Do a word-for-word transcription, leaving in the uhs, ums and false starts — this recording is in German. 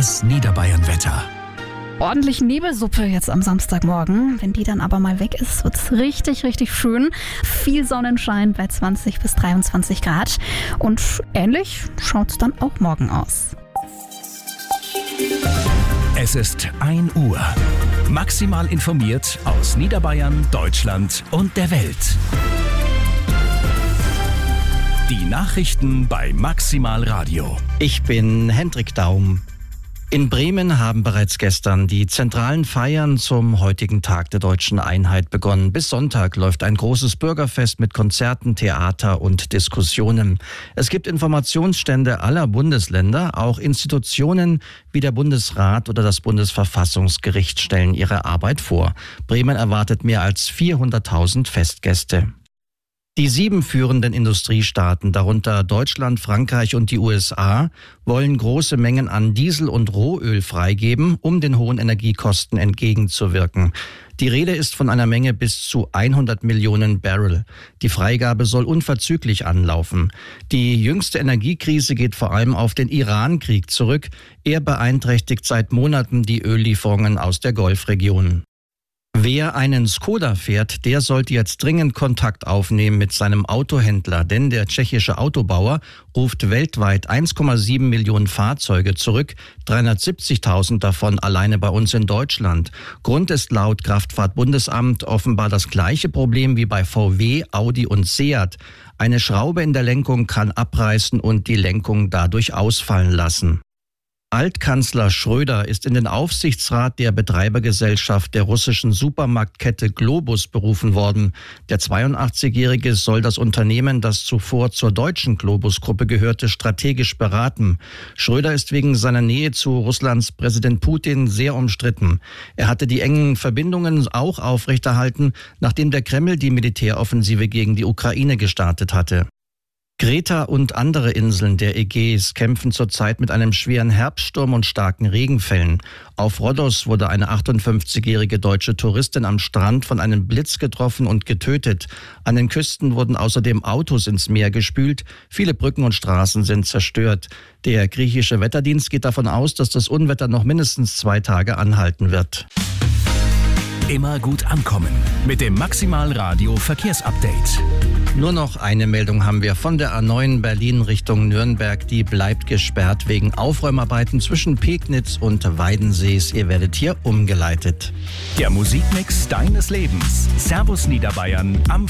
Das Niederbayern-Wetter. Ordentlich Nebelsuppe jetzt am Samstagmorgen. Wenn die dann aber mal weg ist, wird es richtig, richtig schön. Viel Sonnenschein bei zwanzig bis dreiundzwanzig Grad. Und ähnlich schaut es dann auch morgen aus. Es ist ein Uhr. Maximal informiert aus Niederbayern, Deutschland und der Welt. Die Nachrichten bei Maximal Radio. Ich bin Hendrik Daum. In Bremen haben bereits gestern die zentralen Feiern zum heutigen Tag der Deutschen Einheit begonnen. Bis Sonntag läuft ein großes Bürgerfest mit Konzerten, Theater und Diskussionen. Es gibt Informationsstände aller Bundesländer. Auch Institutionen wie der Bundesrat oder das Bundesverfassungsgericht stellen ihre Arbeit vor. Bremen erwartet mehr als vierhunderttausend Festgäste. Die sieben führenden Industriestaaten, darunter Deutschland, Frankreich und die U S A, wollen große Mengen an Diesel und Rohöl freigeben, um den hohen Energiekosten entgegenzuwirken. Die Rede ist von einer Menge bis zu hundert Millionen Barrel. Die Freigabe soll unverzüglich anlaufen. Die jüngste Energiekrise geht vor allem auf den Iran-Krieg zurück. Er beeinträchtigt seit Monaten die Öllieferungen aus der Golfregion. Wer einen Skoda fährt, der sollte jetzt dringend Kontakt aufnehmen mit seinem Autohändler, denn der tschechische Autobauer ruft weltweit eins Komma sieben Millionen Fahrzeuge zurück, dreihundertsiebzigtausend davon alleine bei uns in Deutschland. Grund ist laut Kraftfahrtbundesamt offenbar das gleiche Problem wie bei V W, Audi und Seat. Eine Schraube in der Lenkung kann abreißen und die Lenkung dadurch ausfallen lassen. Altkanzler Schröder ist in den Aufsichtsrat der Betreibergesellschaft der russischen Supermarktkette Globus berufen worden. Der zweiundachtzigjährige soll das Unternehmen, das zuvor zur deutschen Globus-Gruppe gehörte, strategisch beraten. Schröder ist wegen seiner Nähe zu Russlands Präsident Putin sehr umstritten. Er hatte die engen Verbindungen auch aufrechterhalten, nachdem der Kreml die Militäroffensive gegen die Ukraine gestartet hatte. Kreta und andere Inseln der Ägäis kämpfen zurzeit mit einem schweren Herbststurm und starken Regenfällen. Auf Rhodos wurde eine achtundfünfzigjährige deutsche Touristin am Strand von einem Blitz getroffen und getötet. An den Küsten wurden außerdem Autos ins Meer gespült. Viele Brücken und Straßen sind zerstört. Der griechische Wetterdienst geht davon aus, dass das Unwetter noch mindestens zwei Tage anhalten wird. Immer gut ankommen mit dem Maximal Radio Verkehrsupdate. Nur noch eine Meldung haben wir von der A neun Berlin Richtung Nürnberg. Die bleibt gesperrt wegen Aufräumarbeiten zwischen Pegnitz und Weidensees. Ihr werdet hier umgeleitet. Der Musikmix deines Lebens. Servus Niederbayern am